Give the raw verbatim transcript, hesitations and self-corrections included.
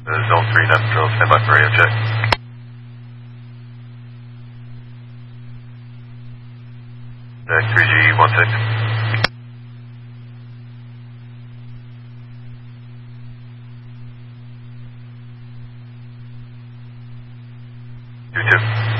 Uh, zone three, Navajo, stand by for radio check. Uh, three G one six. two two.